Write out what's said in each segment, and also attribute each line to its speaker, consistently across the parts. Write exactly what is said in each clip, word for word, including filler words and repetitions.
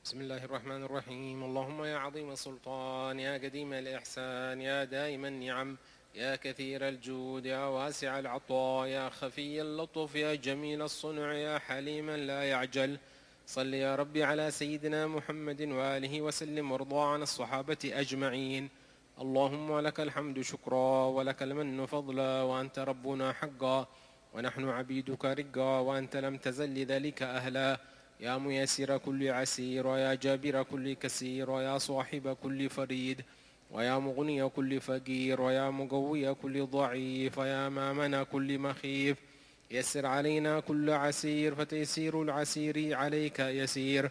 Speaker 1: بسم الله الرحمن الرحيم. اللهم يا عظيم السلطان، يا قديم الإحسان، يا دائم النعم، يا كثير الجود، يا واسع العطاء، يا خفي اللطف، يا جميل الصنع، يا حليما لا يعجل، صل يا ربي على سيدنا محمد وآله وسلم، وارضى عن الصحابة أجمعين. اللهم لك الحمد شكرا، ولك المن فضلا، وأنت ربنا حقا، ونحن عبيدك رقا، وأنت لم تزل لذلك أهلا. يا ميسر كل عسير، ويا جابر كل كسير، ويا صاحب كل فريد، ويا مغني كل فقير، ويا مقوي كل ضعيف، ويا مامن كل مخيف، يسر علينا كل عسير، فتيسير العسير عليك يسير.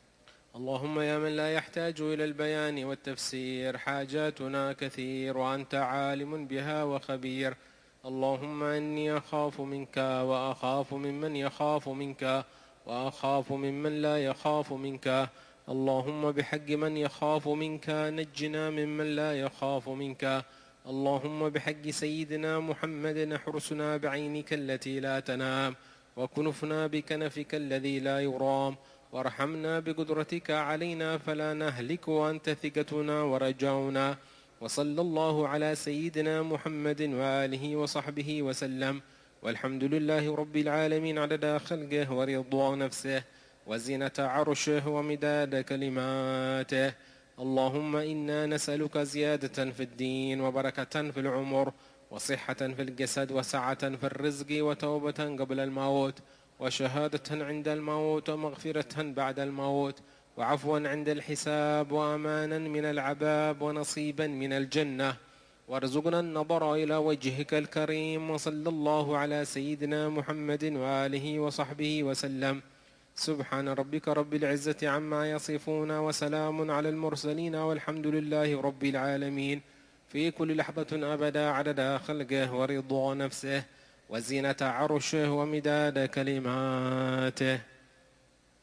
Speaker 1: اللهم يا من لا يحتاج إلى البيان والتفسير، حاجاتنا كثير، وأنت عالم بها وخبير. اللهم إني أخاف منك، وأخاف ممن يخاف منك، وأخاف ممن لا يخاف منك. اللهم بحق من يخاف منك نجنا ممن لا يخاف منك. اللهم بحق سيدنا محمد احرسنا بعينك التي لا تنام، وكنفنا بكنفك الذي لا يرام، وارحمنا بقدرتك علينا فلا نهلك، وأنت ثقتنا ورجاؤنا. وصلى الله على سيدنا محمد وآله وصحبه وسلم، والحمد لله رب العالمين عدد خلقه ورضا نفسه وزنة عرشه ومداد كلماته. اللهم إنا نسألك زيادة في الدين، وبركة في العمر، وصحة في الجسد، وسعة في الرزق، وتوبة قبل الموت، وشهادة عند الموت، ومغفرة بعد الموت، وعفوا عند الحساب، وأمانا من العذاب، ونصيبا من الجنة. وارزقنا النظر إلى وجهك الكريم. وصلى الله على سيدنا محمد وآله وصحبه وسلم. سبحان ربك رب العزة عما يصفون، وسلام على المرسلين، والحمد لله رب العالمين. في كل لحظة أبدا عدد خلقه ورضا نفسه وزينة عرشه ومداد كلماته.